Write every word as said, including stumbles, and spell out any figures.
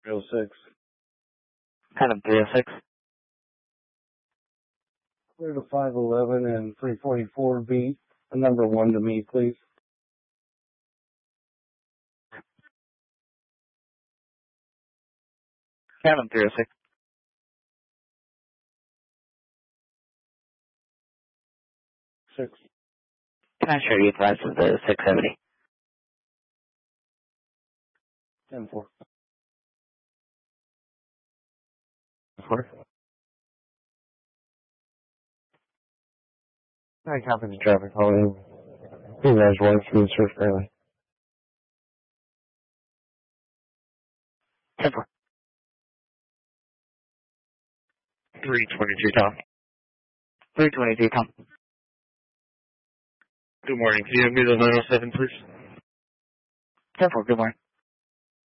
three oh six. Phantom three oh six. Clear to five eleven and three forty-four B. The number one to me, please. Phantom three oh six. Six. Can I show you advice of the six seventy? ten four. Four. Hi, copy traffic calling. You guys want to the search early. ten four. three twenty-two, Tom. three twenty-two, Tom. Good morning. Can you give me the nine oh seven, please? ten four, good morning.